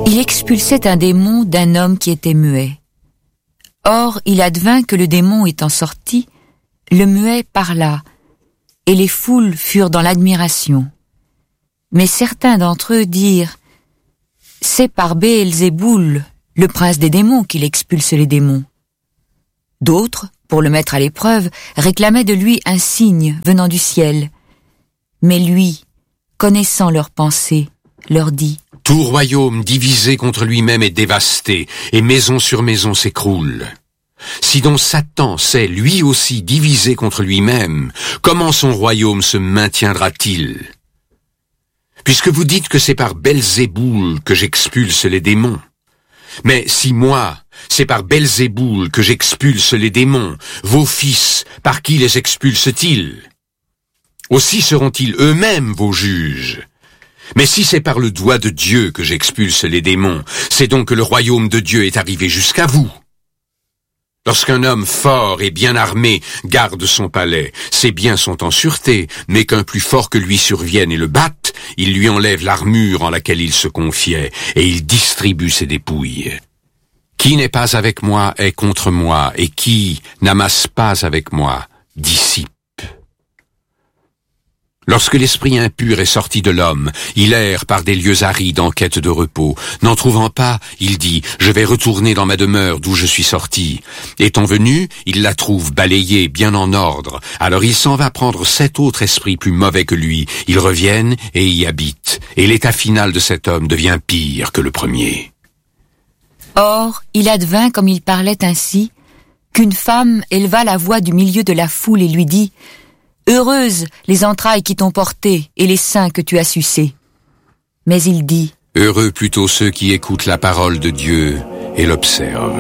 Il expulsait un démon d'un homme qui était muet. Or, il advint que le démon étant sorti, le muet parla, et les foules furent dans l'admiration. Mais certains d'entre eux dirent « C'est par Béelzéboul, le prince des démons, qu'il expulse les démons. » D'autres, pour le mettre à l'épreuve, réclamaient de lui un signe venant du ciel. Mais lui, connaissant leurs pensées, leur dit « Tout royaume divisé contre lui-même est dévasté, et maison sur maison s'écroule. Si donc Satan s'est lui aussi divisé contre lui-même, comment son royaume se maintiendra-t-il? Puisque vous dites que c'est par Belzéboul que j'expulse les démons. Mais si moi, c'est par Belzéboul que j'expulse les démons, vos fils, par qui les expulsent-ils? Aussi seront-ils eux-mêmes vos juges. Mais si c'est par le doigt de Dieu que j'expulse les démons, c'est donc que le royaume de Dieu est arrivé jusqu'à vous. Lorsqu'un homme fort et bien armé garde son palais, ses biens sont en sûreté, mais qu'un plus fort que lui survienne et le batte, il lui enlève l'armure en laquelle il se confiait, et il distribue ses dépouilles. Qui n'est pas avec moi est contre moi, et qui n'amasse pas avec moi dissipe. Lorsque l'esprit impur est sorti de l'homme, il erre par des lieux arides en quête de repos. N'en trouvant pas, il dit « Je vais retourner dans ma demeure d'où je suis sorti ». Étant venu, il la trouve balayée, bien en ordre. Alors il s'en va prendre 7 autres esprits plus mauvais que lui. Ils reviennent et y habitent. Et l'état final de cet homme devient pire que le premier. Or, il advint, comme il parlait ainsi, qu'une femme éleva la voix du milieu de la foule et lui dit « Heureuses les entrailles qui t'ont porté et les seins que tu as sucés. » Mais il dit « Heureux plutôt ceux qui écoutent la parole de Dieu et l'observent. »